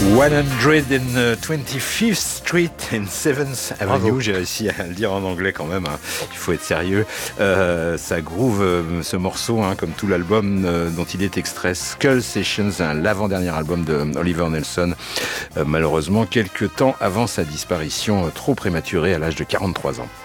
125th Street and 7th Avenue. J'ai réussi à le dire en anglais quand même, hein. Il faut être sérieux. Ça groove ce morceau, hein, comme tout l'album dont il est extrait, Skull Sessions, l'avant-dernier album de Oliver Nelson, malheureusement quelques temps avant sa disparition trop prématurée à l'âge de 43 ans.